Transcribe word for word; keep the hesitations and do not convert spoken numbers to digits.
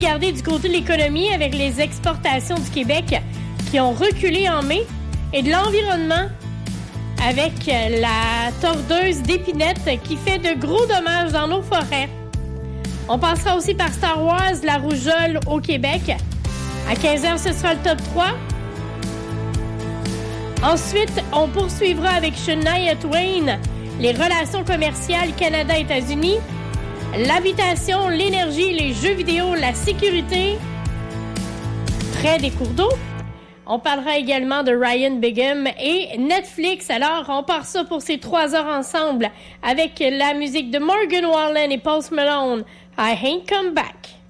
Regardez du côté de l'économie avec les exportations du Québec qui ont reculé en mai et de l'environnement avec la tordeuse d'épinette qui fait de gros dommages dans nos forêts. On passera aussi par Star Wars, la rougeole au Québec. À quinze heures, ce sera le top trois. Ensuite, on poursuivra avec Shania Twain, les relations commerciales Canada-États-Unis, l'habitation, l'énergie, les jeux vidéo, la sécurité, près des cours d'eau. On parlera également de Ryan Bigham et Netflix. Alors, on part ça pour ces trois heures ensemble avec la musique de Morgan Wallen et Post Malone. I Ain't Come Back.